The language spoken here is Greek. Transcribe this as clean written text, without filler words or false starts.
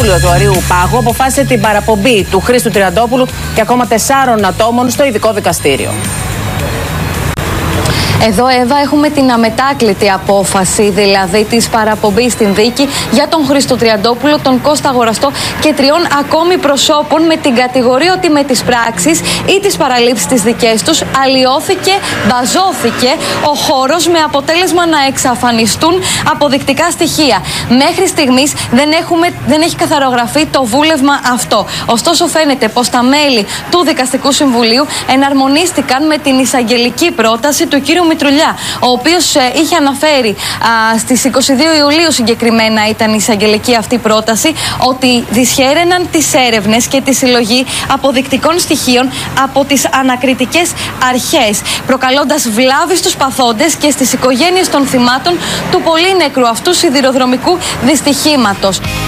Συμβούλιο του Αριού Πάγου αποφάσισε την παραπομπή του Χρήστου Τριαντόπουλου και ακόμα 4 ατόμων στο ειδικό δικαστήριο. Εδώ, Εύα, έχουμε την αμετάκλητη απόφαση, δηλαδή της παραπομπής στην δίκη για τον Χρήστο Τριαντόπουλο, τον Κώστα Αγοραστό και 3 ακόμη προσώπων, με την κατηγορία ότι με τις πράξεις ή τις παραλήψεις τις δικές τους αλλοιώθηκε, μπαζώθηκε ο χώρος, με αποτέλεσμα να εξαφανιστούν αποδεικτικά στοιχεία. Μέχρι στιγμής δεν έχει καθαρογραφεί το βούλευμα αυτό. Ωστόσο, φαίνεται πως τα μέλη του Δικαστικού Συμβουλίου εναρμονίστηκαν με την εισαγγελική πρόταση του κύριου Μητρουλιά, ο οποίος είχε αναφέρει στις 22 Ιουλίου συγκεκριμένα ήταν η εισαγγελική αυτή πρόταση, ότι δυσχέραιναν τις έρευνες και τη συλλογή αποδεικτικών στοιχείων από τις ανακριτικές αρχές, προκαλώντας βλάβη στους παθόντες και στις οικογένειες των θυμάτων του πολύνεκρου αυτού σιδηροδρομικού δυστυχήματος.